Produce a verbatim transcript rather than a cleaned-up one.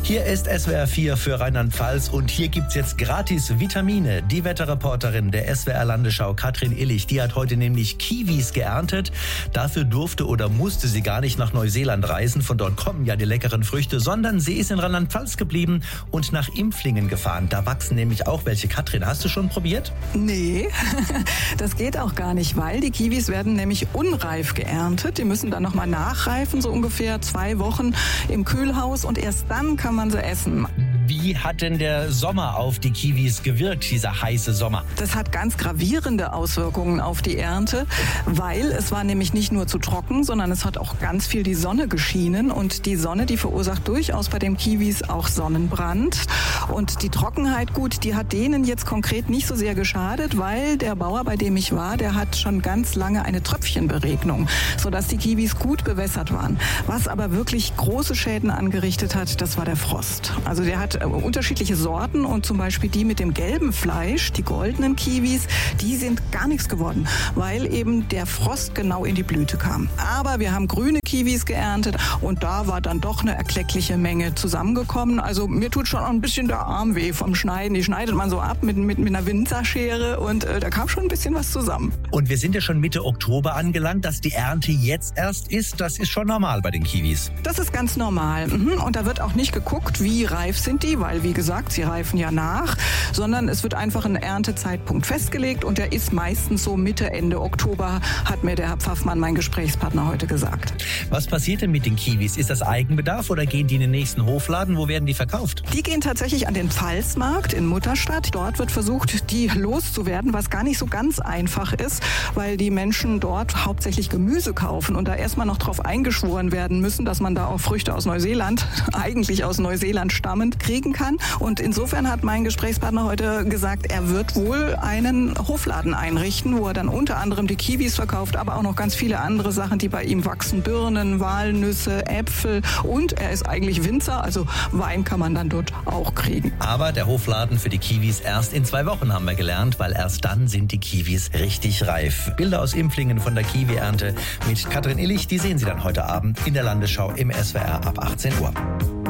Hier ist S W R vier für Rheinland-Pfalz und hier gibt's jetzt gratis Vitamine. Die Wetterreporterin der S W R Landesschau, Katrin Illich, die hat heute nämlich Kiwis geerntet. Dafür durfte oder musste sie gar nicht nach Neuseeland reisen, von dort kommen ja die leckeren Früchte, sondern sie ist in Rheinland-Pfalz geblieben und nach Impflingen gefahren. Da wachsen nämlich auch welche. Katrin, hast du schon probiert? Nee, das geht auch gar nicht, weil die Kiwis werden nämlich unreif geerntet. Die müssen dann nochmal nachreifen, so ungefähr zwei Wochen im Kühlhaus und erst dann kann man sie essen. Wie hat denn der Sommer auf die Kiwis gewirkt, dieser heiße Sommer? Das hat ganz gravierende Auswirkungen auf die Ernte, weil es war nämlich nicht nur zu trocken, sondern es hat auch ganz viel die Sonne geschienen. Und die Sonne, die verursacht durchaus bei den Kiwis auch Sonnenbrand. Und die Trockenheit, gut, die hat denen jetzt konkret nicht so sehr geschadet, weil der Bauer, bei dem ich war, der hat schon ganz lange eine Tröpfchenberegnung, sodass die Kiwis gut bewässert waren. Was aber wirklich große Schäden angerichtet hat, das war der Frost. Also der hat unterschiedliche Sorten und zum Beispiel die mit dem gelben Fleisch, die goldenen Kiwis, die sind gar nichts geworden, weil eben der Frost genau in die Blüte kam. Aber wir haben grüne Kiwis geerntet und da war dann doch eine erkleckliche Menge zusammengekommen. Also mir tut schon ein bisschen der Arm weh vom Schneiden. Die schneidet man so ab mit, mit, mit einer Winzerschere und äh, da kam schon ein bisschen was zusammen. Und wir sind ja schon Mitte Oktober angelangt, dass die Ernte jetzt erst ist. Das ist schon normal bei den Kiwis. Das ist ganz normal. Und da wird auch nicht geguckt, wie reif sind die, weil, wie gesagt, sie reifen ja nach, sondern es wird einfach ein Erntezeitpunkt festgelegt und der ist meistens so Mitte, Ende Oktober, hat mir der Herr Pfaffmann, mein Gesprächspartner, heute gesagt. Was passiert denn mit den Kiwis? Ist das Eigenbedarf oder gehen die in den nächsten Hofladen? Wo werden die verkauft? Die gehen tatsächlich an den Pfalzmarkt in Mutterstadt. Dort wird versucht, die loszuwerden, was gar nicht so ganz einfach ist, weil die Menschen dort hauptsächlich Gemüse kaufen und da erstmal noch drauf eingeschworen werden müssen, dass man da auch Früchte aus Neuseeland, eigentlich aus Neuseeland stammend, kriegen kann. Und insofern hat mein Gesprächspartner heute gesagt, er wird wohl einen Hofladen einrichten, wo er dann unter anderem die Kiwis verkauft, aber auch noch ganz viele andere Sachen, die bei ihm wachsen. Birnen, Walnüsse, Äpfel und er ist eigentlich Winzer, also Wein kann man dann dort auch kriegen. Aber der Hofladen für die Kiwis erst in zwei Wochen, haben wir gelernt, weil erst dann sind die Kiwis richtig reif. Bilder aus Impflingen von der Kiwi-Ernte mit Katrin Illich, die sehen Sie dann heute Abend in der Landesschau im S W R ab achtzehn Uhr.